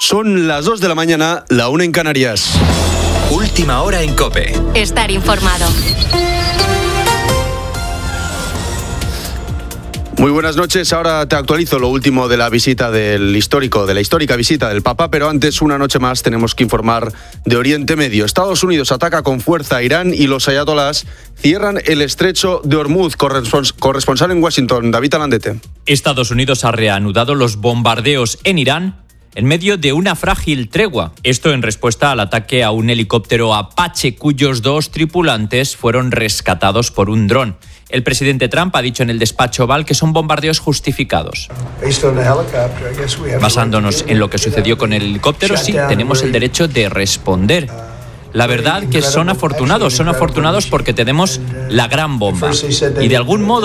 Son las 2 de la mañana, la 1 en Canarias. Última hora en COPE. Estar informado. Muy buenas noches, ahora te actualizo lo último de la visita de la histórica visita del Papa, pero antes, una noche más, tenemos que informar de Oriente Medio. Estados Unidos ataca con fuerza a Irán y los ayatolás cierran el estrecho de Hormuz. Corresponsal en Washington, David Alandete. Estados Unidos ha reanudado los bombardeos en Irán en medio de una frágil tregua. Esto en respuesta al ataque a un helicóptero Apache, cuyos 2 tripulantes fueron rescatados por un dron. El presidente Trump ha dicho en el despacho Oval que son bombardeos justificados. Basándonos en lo que sucedió con el helicóptero, sí, tenemos el derecho de responder. La verdad que son afortunados porque tenemos la gran bomba. Y de algún modo